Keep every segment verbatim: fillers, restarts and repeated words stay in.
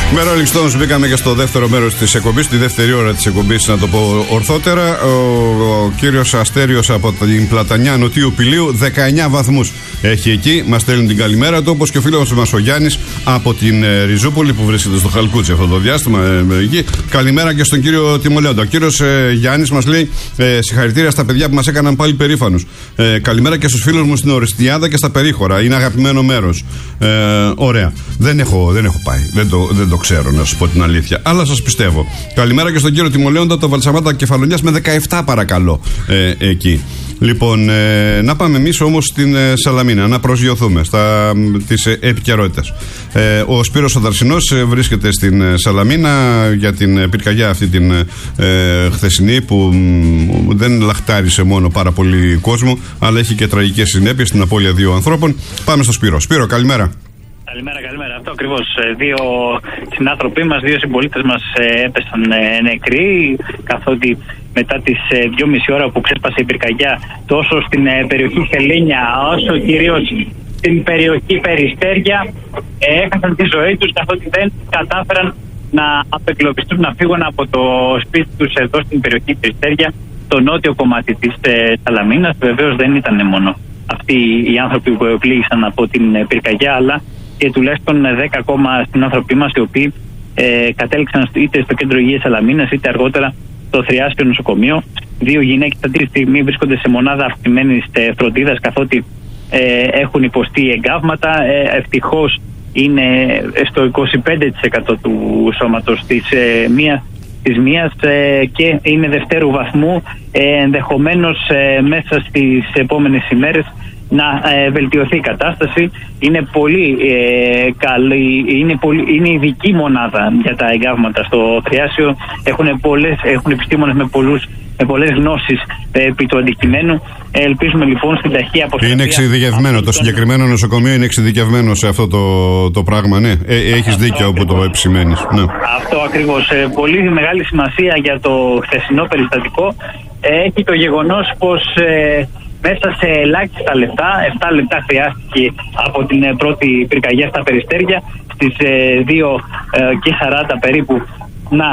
Με Rolling Stones μπήκαμε και στο δεύτερο μέρος της εκπομπής, τη δεύτερη ώρα της εκπομπής, να το πω ορθότερα. Ο, ο κύριος Αστέριος από την Πλατανιά Νοτίου Πηλίου, δεκαεννιά βαθμούς έχει εκεί. Μας στέλνει την καλημέρα του, όπως και ο φίλος μας ο Γιάννης από την ε, Ριζούπολη, που βρίσκεται στο Χαλκούτσι αυτό το διάστημα. Ε, εκεί. Καλημέρα και στον κύριο Τιμολέοντα. Ο κύριος ε, Γιάννης μας λέει ε, συγχαρητήρια στα παιδιά που μας έκαναν πάλι περήφανους. Ε, καλημέρα και στους φίλους μου στην Οριστιάδα και στα Περίχωρα. Είναι αγαπημένο μέρος. Ε, ωραία. Δεν έχω, δεν έχω πάει. Δεν το, δεν το ξέρω, να σου πω την αλήθεια. Αλλά σας πιστεύω. Καλημέρα και στον κύριο Τιμολέοντα, το Βαλσαμάτα Κεφαλονιάς με δεκαεπτά παρακαλώ. Ε, εκεί. Λοιπόν, ε, να πάμε εμείς όμως στην ε, Σαλαμίνα, να προσγειωθούμε στα τις ε, επικαιρότητες. Ε, ο Σπύρος ο Δαρσινός ε, βρίσκεται στην ε, Σαλαμίνα για την ε, πυρκαγιά αυτή την ε, χθεσινή, που μ, δεν λαχτάρισε μόνο πάρα πολύ κόσμο, αλλά έχει και τραγικές συνέπειες στην απώλεια δύο ανθρώπων. Πάμε στο Σπύρο. Σπύρο, καλημέρα. Καλημέρα, καλημέρα. Αυτό ακριβώς. Δύο συνάνθρωποι μας, δύο συμπολίτες μας έπεσαν νεκροί, καθότι μετά τις δυόμιση ώρα που ξέσπασε η πυρκαγιά, τόσο στην περιοχή Σελήνια όσο κυρίως στην περιοχή Περιστέρια, έχασαν τη ζωή τους, καθότι δεν κατάφεραν να απεγκλωβιστούν, να φύγουν από το σπίτι τους εδώ στην περιοχή Περιστέρια, το νότιο κομμάτι της Σαλαμίνας. Βεβαίως δεν ήταν μόνο αυτοί οι άνθρωποι που πλήγησαν από την πυρκαγιά, αλλά και τουλάχιστον δέκα ακόμα συνάνθρωποι μας, οι οποίοι ε, κατέληξαν είτε στο κέντρο υγείας Σαλαμίνας είτε αργότερα στο Θριάσιο νοσοκομείο. Δύο γυναίκες αυτή τη στιγμή βρίσκονται σε μονάδα αυξημένης φροντίδας, καθότι ε, έχουν υποστεί εγκάβματα. Ε, ευτυχώς είναι στο είκοσι πέντε τοις εκατό του σώματος της ε, μία της μίας ε, και είναι δευτέρου βαθμού. Ε, ενδεχομένως ε, μέσα στις επόμενες ημέρες να ε, βελτιωθεί η κατάσταση. Είναι πολύ ε, καλή, είναι, πολύ, είναι ειδική μονάδα για τα εγκάβματα στο Θριάσιο. Έχουν, πολλές, έχουν επιστήμονες με, πολλούς, με πολλές γνώσεις ε, επί του αντικειμένου. Ε, ελπίζουμε λοιπόν στην ταχεία αποστολή. Είναι εξειδικευμένο, το συγκεκριμένο νοσοκομείο είναι εξειδικευμένο σε αυτό το, το πράγμα, ναι. Ε, έχεις δίκιο όπου το επισημαίνεις. Ναι. Αυτό ακριβώς. Ε, πολύ μεγάλη σημασία για το χθεσινό περιστατικό ε, έχει το γεγονός πως ε, μέσα σε ελάχιστα λεπτά, επτά λεπτά χρειάστηκε από την πρώτη πυρκαγιά στα Περιστέρια, στις δύο και σαράντα περίπου να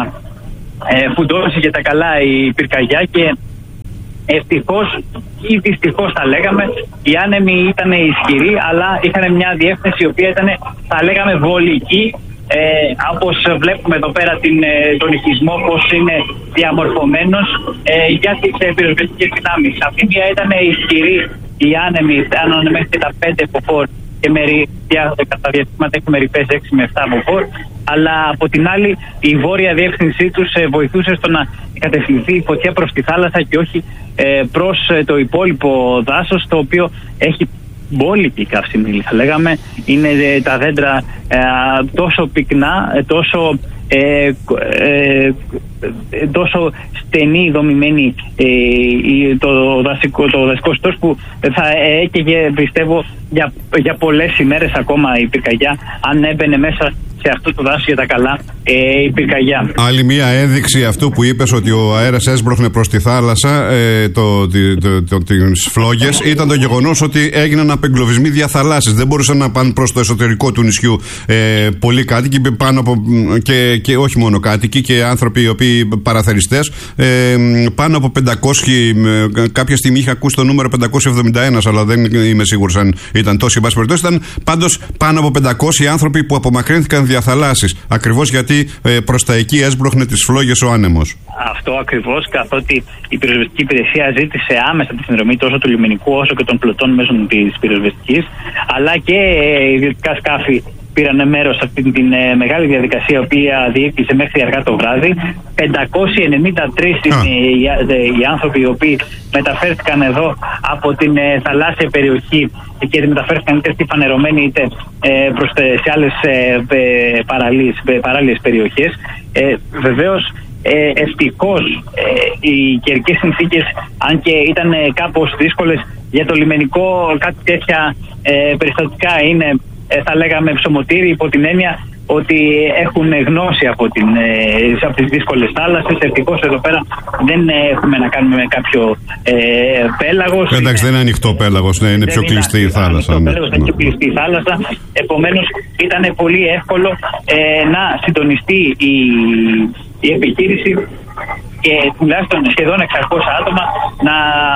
φουντώσει για τα καλά η πυρκαγιά, και ευτυχώς ή δυστυχώς θα λέγαμε, οι άνεμοι ήταν ισχυροί, αλλά είχαν μια διεύθυνση η οποία ήταν, θα λέγαμε, βολική. Ε, όπως βλέπουμε εδώ πέρα την, τον ηχισμό πως είναι διαμορφωμένος ε, για τις ε, πυροσβεστικές δυνάμεις. Από τη μία ήταν ισχυροί οι άνεμοι, φτάνουν μέχρι και τα πέντε μποφόρ και μερι, κατά διαστήματα έχουμε ρηπές έξι με επτά μποφόρ, αλλά από την άλλη η βόρεια διεύθυνσή τους ε, βοηθούσε στο να κατευθυνθεί η φωτιά προς τη θάλασσα και όχι ε, προς ε, το υπόλοιπο δάσος, το οποίο έχει μπόλικη καυσιμήλη, θα λέγαμε. Είναι ε, τα δέντρα ε, τόσο πυκνά, ε, τόσο, ε, ε, τόσο στενή δομημένη ε, το, δασικό, το δασικό στός, που θα έκαιγε, πιστεύω, για, για πολλές ημέρες ακόμα η πυρκαγιά, αν έμπαινε μέσα σε αυτό το δάσο για τα καλά ε, η πυρκαγιά. Άλλη μία ένδειξη αυτού που είπες, ότι ο αέρας έσπρωχνε προς τη θάλασσα ε, το, το, το, το, τις φλόγες, ήταν το γεγονός ότι έγιναν απεγκλωβισμοί διαθαλάσσης. Δεν μπορούσαν να πάνε προς το εσωτερικό του νησιού ε, πολλοί κάτοικοι, πάνω από, και, και όχι μόνο κάτοικοι, και άνθρωποι οι οποίοι παραθεριστές, ε, πάνω από πεντακόσιοι, ε, κάποια στιγμή είχα ακούσει το νούμερο πεντακόσια εβδομήντα ένα, αλλά δεν είμαι σίγουρος αν ήταν τόσοι. Εν πάση περιπτώσει, ήταν πάντως πάνω από πεντακόσιοι άνθρωποι που απομακρύνθηκαν διαθαλάσσης, ακριβώς γιατί ε, προς τα εκεί έσπρωχνε τις φλόγες ο άνεμος. Αυτό ακριβώς, καθότι η πυροσβεστική υπηρεσία ζήτησε άμεσα τη συνδρομή τόσο του λιμενικού όσο και των πλωτών μέσω της πυροσβεστικής, αλλά και ε, ιδιωτικά σκάφη πήραν μέρος σε αυτή τη ε, μεγάλη διαδικασία, η οποία διήρκησε μέχρι αργά το βράδυ. πεντακόσιοι ενενήντα τρεις είναι οι, οι άνθρωποι οι οποίοι μεταφέρθηκαν εδώ από την ε, θαλάσσια περιοχή και μεταφέρθηκαν είτε στη φανερωμένη είτε ε, προς, σε άλλες ε, ε, παράλληλες περιοχές. Ε, βεβαίως, Ε, ευτυχώς ε, οι καιρικές συνθήκες, αν και ήταν ε, κάπως δύσκολες για το λιμενικό, κάτι τέτοια ε, περιστατικά είναι, ε, θα λέγαμε, ψωμοτήρι, υπό την έννοια ότι έχουν γνώση από, την, από τις δύσκολες θάλασσες. Ευτυχώς εδώ πέρα δεν έχουμε να κάνουμε με κάποιο ε, πέλαγος. Εντάξει, δεν είναι ανοιχτό πέλαγος, ναι, είναι πιο κλειστή η θάλασσα. Είναι πέλαγος, είναι πιο κλειστή η θάλασσα. Επομένως ήταν πολύ εύκολο ε, να συντονιστεί η, η επιχείρηση και τουλάχιστον σχεδόν εξακόσια άτομα να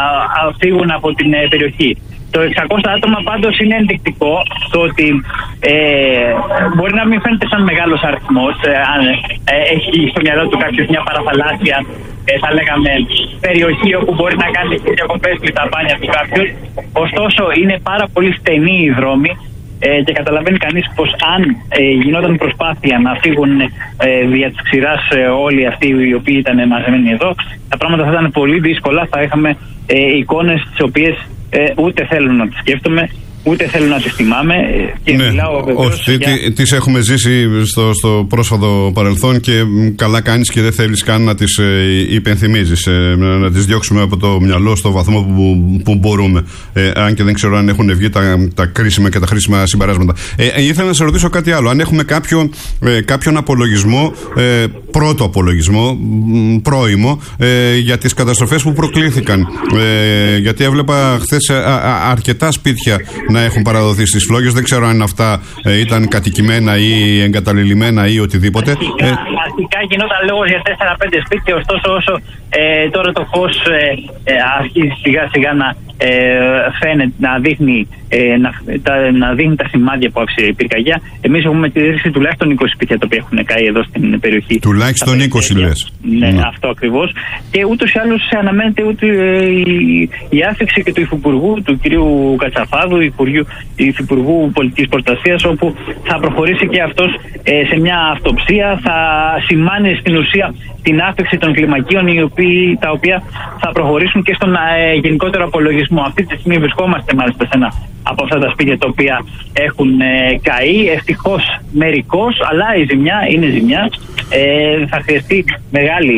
φύγουν από την περιοχή. Το εξακόσια άτομα πάντως είναι ενδεικτικό το ότι ε, μπορεί να μην φαίνεται σαν μεγάλος αριθμός, ε, αν ε, έχει στο μυαλό του κάποιος μια παραθαλάσσια, ε, θα λέγαμε, περιοχή όπου μπορεί να κάνει και διακοπές με τα μπάνια του κάποιος. Ωστόσο είναι πάρα πολύ στενοί οι δρόμοι. Ε, και καταλαβαίνει κανείς πως αν ε, γινόταν προσπάθεια να φύγουν ε, δια της ξηράς ε, όλοι αυτοί οι οποίοι ήταν μαζεμένοι εδώ, τα πράγματα θα ήταν πολύ δύσκολα. Θα είχαμε ε, εικόνες τις οποίες ε, ούτε θέλω να τις σκέφτομαι, ούτε θέλω να τις θυμάμαι. Και ναι, μιλάω όχι, για... τις έχουμε ζήσει στο, στο πρόσφατο παρελθόν και καλά κάνεις και δεν θέλεις καν να τις ε, υπενθυμίζεις, ε, να τις διώξουμε από το μυαλό στο βαθμό που, που μπορούμε, ε, αν και δεν ξέρω αν έχουν βγει τα, τα κρίσιμα και τα χρήσιμα συμπεράσματα. Ε, ε, ήθελα να σε ρωτήσω κάτι άλλο, αν έχουμε κάποιο, ε, κάποιον απολογισμό, ε, πρώτο απολογισμό, πρώιμο, ε, για τις καταστροφές που προκλήθηκαν, ε, γιατί έβλεπα χθες α, α, αρκετά σπίτια να έχουν παραδοθεί στις φλόγες. Δεν ξέρω αν αυτά ε, ήταν κατοικημένα ή εγκαταλελειμμένα ή οτιδήποτε. Αρχικά, ε, αρχικά γινόταν λόγος για τέσσερα πέντε σπίτια, ωστόσο όσο ε, τώρα το φως ε, ε, αρχίζει σιγά σιγά να ε, φαίνεται, να δείχνει, ε, να, τα, να δείχνει τα σημάδια που άφησε η πυρκαγιά. Εμείς έχουμε τηρήσει τουλάχιστον είκοσι σπίτια τα οποία έχουν καεί εδώ στην περιοχή. Τουλάχιστον είκοσι λες. Ναι, ναι, αυτό ακριβώς. Και ούτως ή άλλως αναμένεται ούτε η, η άφηξη και του Υφυπουργού, του κυρίου Κατσαφάδου, Υπουργού, Υφυπουργού Πολιτικής Προστασίας, όπου θα προχωρήσει και αυτός ε, σε μια αυτοψία, θα σημάνει στην ουσία την άφηξη των κλιμακίων, οι οποίοι, τα οποία θα προχωρήσουν και στον ε, γενικότερο απολογισμό. Αυτή τη στιγμή βρισκόμαστε μάλιστα σε ένα από αυτά τα σπίτια τα οποία έχουν ε, καεί, ευτυχώς μερικώς, αλλά η ζημιά είναι ζημιά. Ε, θα χρειαστεί μεγάλη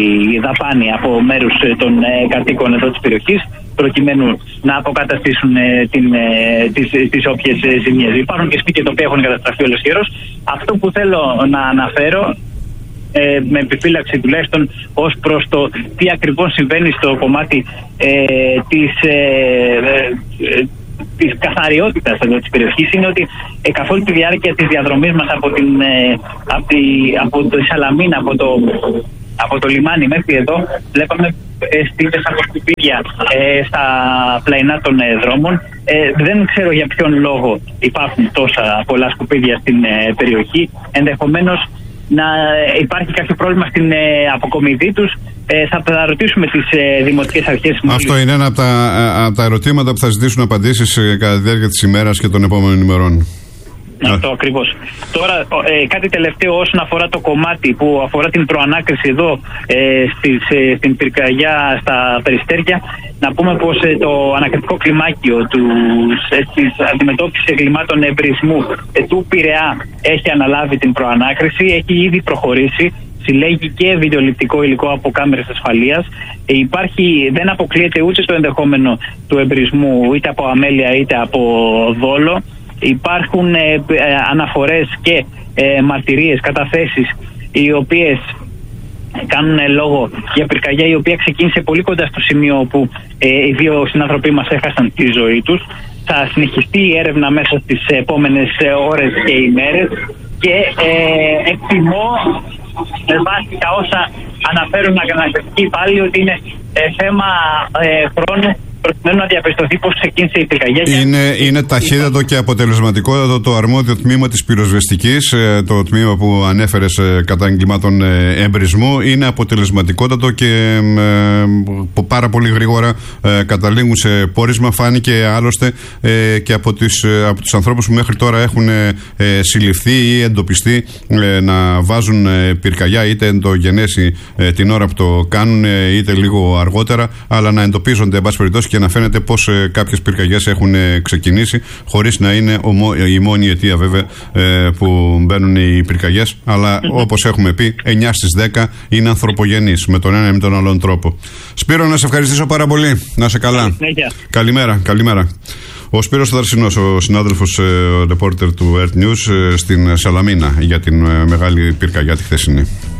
δαπάνη από μέρους των ε, κατοίκων εδώ της περιοχής, προκειμένου να αποκαταστήσουν ε, την, ε, τις, τις όποιες ε, ζημιές. Υπάρχουν και σπίτια τα οποία έχουν καταστραφεί ολοσχερώς. Αυτό που θέλω να αναφέρω, ε, με επιφύλαξη τουλάχιστον ως προς το τι ακριβώς συμβαίνει στο κομμάτι ε, της, ε, ε, της καθαριότητας εδώ της περιοχής, είναι ότι ε, καθ' όλη τη διάρκεια της διαδρομής μας από, την, ε, από, τη, από το Σαλαμίνα, από το από το λιμάνι μέχρι εδώ, βλέπαμε ε, στήλες από σκουπίδια ε, στα πλαϊνά των ε, δρόμων. Ε, δεν ξέρω για ποιον λόγο υπάρχουν τόσα πολλά σκουπίδια στην ε, περιοχή. Ενδεχομένως να υπάρχει κάποιο πρόβλημα στην ε, αποκομιδή τους. Ε, θα, θα ρωτήσουμε τις ε, δημοτικές αρχές. Αυτό είναι ένα από τα, από τα ερωτήματα που θα ζητήσουν απαντήσεις ε, κατά τη διάρκεια της ημέρας και των επόμενων ημερών. Αυτό ακριβώς. Τώρα ε, κάτι τελευταίο όσον αφορά το κομμάτι που αφορά την προανάκριση εδώ ε, στις, ε, στην πυρκαγιά στα Περιστέρια. Να πούμε πως ε, το ανακριτικό κλιμάκιο του, ε, της αντιμετώπισης εγκλημάτων εμπρισμού ε, του Πειραιά έχει αναλάβει την προανάκριση, έχει ήδη προχωρήσει. Συλλέγει και βιντεοληπτικό υλικό από κάμερες ασφαλείας. Ε, υπάρχει, δεν αποκλείεται ούτε το ενδεχόμενο του εμπρισμού είτε από αμέλεια είτε από δόλο. Υπάρχουν ε, ε, αναφορές και ε, μαρτυρίες, καταθέσεις οι οποίες κάνουν ε, λόγο για πυρκαγιά η οποία ξεκίνησε πολύ κοντά στο σημείο όπου ε, οι δύο συνανθρωποί μας έχασαν τη ζωή τους. Θα συνεχιστεί η έρευνα μέσα στις επόμενες ε, ώρες και ημέρες και ε, εκτιμώ με βάση τα όσα αναφέρουν ανακριτικοί υπάλληλοι ότι είναι ε, θέμα ε, χρόνου προκειμένου να διαπιστωθεί πώς ξεκίνησε η πυρκαγιά. Είναι, είναι ταχύτατο και αποτελεσματικότατο το αρμόδιο τμήμα της πυροσβεστικής, το τμήμα που ανέφερες κατά εγκλημάτων εμπρισμού. Είναι αποτελεσματικότατο και ε, πάρα πολύ γρήγορα ε, καταλήγουν σε πόρισμα. Φάνηκε άλλωστε ε, και από, τις, από τους ανθρώπους που μέχρι τώρα έχουν ε, συλληφθεί ή εντοπιστεί ε, να βάζουν ε, πυρκαγιά, είτε εντογενέσει ε, την ώρα που το κάνουν, ε, είτε λίγο αργότερα, αλλά να εντοπίζονται εν πάση περιπτώσει και να φαίνεται πως ε, κάποιες πυρκαγιές έχουν ε, ξεκινήσει, χωρίς να είναι ομο, η μόνη αιτία βέβαια ε, που μπαίνουν οι πυρκαγιές, αλλά όπως έχουμε πει, εννιά στις δέκα είναι ανθρωπογενείς με τον ένα ή με τον άλλον τρόπο. Σπύρο, να σε ευχαριστήσω πάρα πολύ. Να σε καλά. Καλημέρα, καλημέρα. Ο Σπύρος Δαρσινός, ο συνάδελφος ρεπόρτερ του Earth News στην Σαλαμίνα για την μεγάλη πυρκαγιά τη χθεσινή.